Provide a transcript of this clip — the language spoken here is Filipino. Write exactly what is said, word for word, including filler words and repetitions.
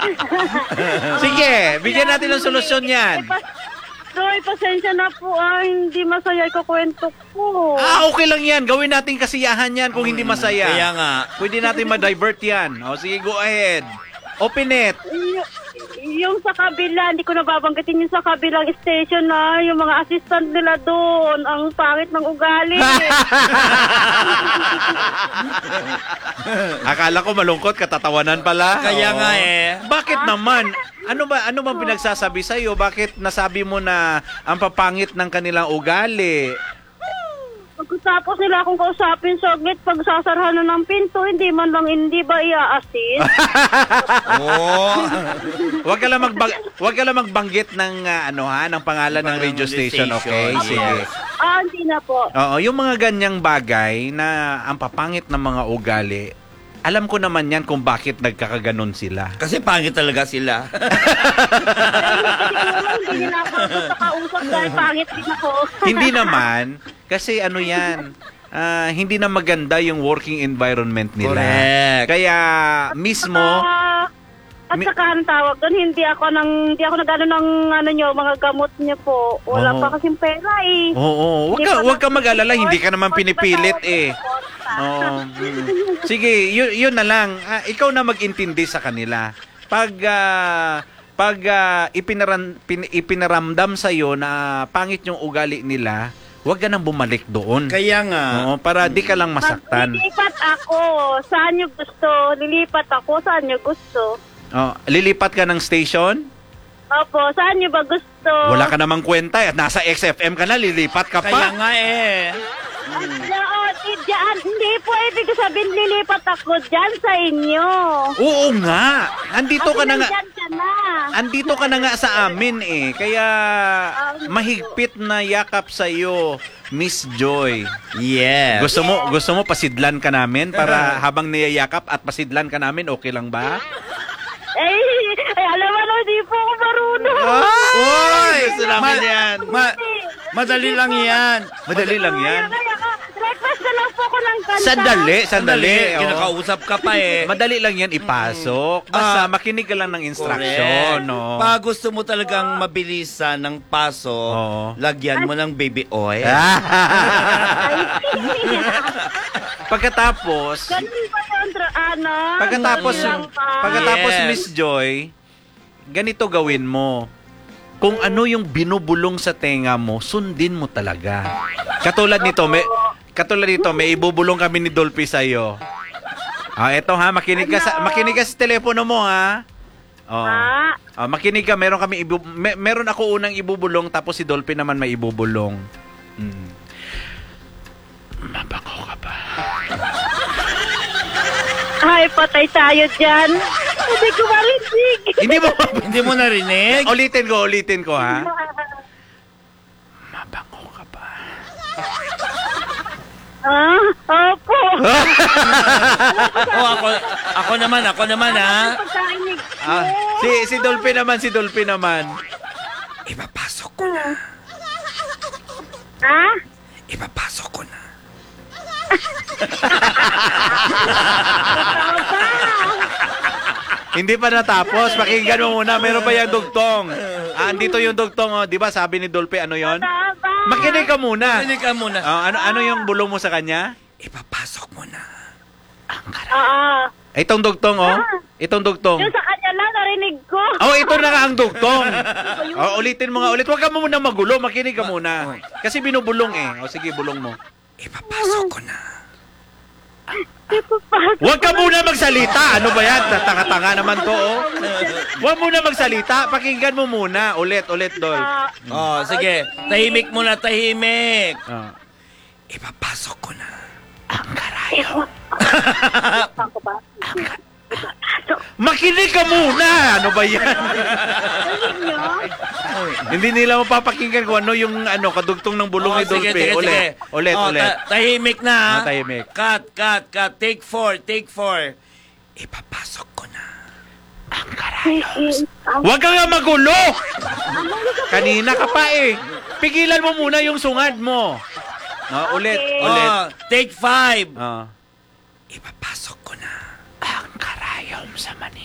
Sige, bigyan natin ng solusyon yan. Roy, pasensya na po. Ah, hindi masaya yung kwento ko. Ah, okay lang yan. Gawin natin kasiyahan yan kung hindi masaya. Kaya nga. Pwede natin ma-divert yan. O, sige, go ahead. Open it. Y- yung sa kabila, hindi ko nababanggitin yung sa kabilang station na yung mga assistant nila doon. Ang pangit ng ugali. Akala ko malungkot, katatawanan pala. Kaya Oo. nga eh. Bakit naman? Ano ba ano bang pinagsasabi sa iyo? Bakit nasabi mo na ang papangit ng kanilang ugali? Pagkatapos nila akong kausapin saglit, pag sasarhan na ng pinto, hindi man lang hindi ba i-assist? Oh. Huwag ka lang magbang Huwag ka lang magbanggit ng ah, ano ha, ng pangalan ng radio station, okay? Yes. Sige. Ah, hindi na po. Oo, yung mga ganyang bagay na ang papangit ng mga ugali, alam ko naman yan kung bakit nagkakaganon sila. Kasi pangit talaga sila. Hindi nila ako basta kausap dahil pangit din ako. Hindi naman, kasi ano yan, ah, hindi na maganda yung working environment nila. Correct. Kaya mismo, Ah, at Mi- saka ang tawag doon, hindi ako nang hindi ako nagano ng ano nyo, mga gamot niyo po. Wala Oo. pa kasing pera eh. oo, wag Hindi ka, pa wag ka na- mag-alala, hindi ka naman Support pinipilit ba tawag eh. ng suporta? Oo. mm. Sige, yun, yun na lang. Ah, ikaw na mag-intindi sa kanila. Pag ah, pag ah, ipinaran, pin, ipinaramdam sa iyo na pangit yung ugali nila, wag ka nang bumalik doon. Kaya nga. Oo, para di ka lang masaktan. Lilipat ako. Saan nyo gusto? Lilipat ako. Saan nyo gusto? Oh, lilipat ka ng station? Opo, saan nyo ba gusto? Wala ka namang kwenta eh. Nasa X F M ka na, lilipat ka Kaya pa. nga eh. Oo, di dyan. Hindi po ibig sabihin lilipat ako dyan sa inyo. Oo nga. Andito ka na nga. Dyan ka na. Andito ka na nga sa amin eh. Kaya mahigpit na yakap sa iyo, Miss Joy. Yes. Gusto mo gusto mo pasidlan ka namin para habang niyayakap at pasidlan ka namin, okay lang ba? Eh, ay, alam mo, no, di po ako marunong. Oy! Gusto namin yan. Ma- madali lang yan. Madali lang yan. Kaya ka, request na lang po ako ng kanta. Sandali, sandali. Oo. Kinakausap ka pa eh. Madali lang yan ipasok. Basta Ah, makinig ka lang ng instruction, no? Pag gusto mo talagang mabilisan ng paso, Oo. lagyan mo ng baby oil. Pagkatapos, Ganun ba yun, Dra- ano? pagkatapos, Ganun lang ba? pagkatapos Yes. Miss Joy, ganito gawin mo. Kung ano yung binubulong sa tenga mo, sundin mo talaga. Katulad nito, may katulad nito, may ibubulong kami ni Dolphy sa iyo. Ah, eto ha, makinig ka sa makinig ka sa telepono mo ha. Oh. Ah, Ah, makinig ka, meron kami ibu, me- meron ako unang ibubulong tapos si Dolphy naman may ibubulong. Mm. Mabango ka ba? ay, patay tayo dyan. Hindi ko marinig. Hindi mo Hindi mo narinig? ulitin ko, ulitin ko ha. Mabango ka ba? Ah, opo. Oh, ako, ako naman, ako naman ha. Pagkainig ko. Ah, si si Dolphy naman, si Dolphy naman. Ipapasok ko na. Ha? Ipapasok ko na. Hindi pa natapos. Pakinggan mo muna. Meron pa yung dugtong. Ah, andito yung dugtong. Oh. Di ba sabi ni Dolphy, ano yon? Tama. Makinig ka muna. Makinig ka muna. Ah, ano ano yung bulong mo sa kanya? Ipapasok mo na. Oo. Itong dugtong, oh. Itong dugtong. Yung sa kanya lang, narinig ko. Oh, ito na nga ang dugtong. Oh, ulitin mo nga ulit. Huwag ka muna magulo. Makinig ka muna. Kasi binubulong eh. O sige, bulong mo. Ipapasok ko na. Huwag ka muna magsalita. Ano ba yan? Tanga-tanga naman to, oh. Huwag muna magsalita. Pakinggan mo muna. Ulit, ulit, Dol. Ah, Oh, sige. Tahimik muna, tahimik. Ah. Ipapasok ko na. ako ba? Makinig ka muna! Ano ba yan? Narinig nyo? Hindi nila mapapakinggan kung ano yung ano, kadugtong ng bulong Oh, ni sige, Dolphy. sige, Ulit, sige. ulit, Oh, ulit. ta- tahimik na ha. Oh, tahimik. Cut, cut, cut. Take four, take four. Ipapasok ko na. Huwag ka nga magulo! Kanina ka pa eh. Pigilan mo muna yung sungad mo. Oh, ulit, Okay. ulit. Oh, take five. Oh. Ipapasok ko na. Ang karayom sa Manila.